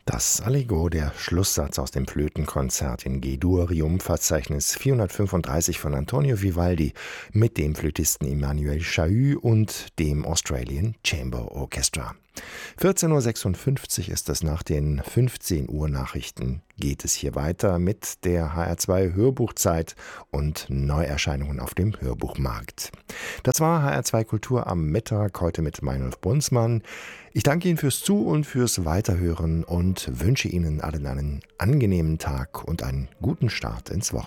Das Allegro, der Schlusssatz aus dem Flötenkonzert in G-Dur, Verzeichnis 435 von Antonio Vivaldi mit dem Flötisten Emmanuel Chahut und dem Australian Chamber Orchestra. 14:56 Uhr ist es, nach den 15 Uhr Nachrichten geht es hier weiter mit der HR2 Hörbuchzeit und Neuerscheinungen auf dem Hörbuchmarkt. Das war HR2 Kultur am Mittag, heute mit Meinolf Brunsmann. Ich danke Ihnen fürs Zu- und fürs Weiterhören und wünsche Ihnen allen einen angenehmen Tag und einen guten Start ins Wochenende.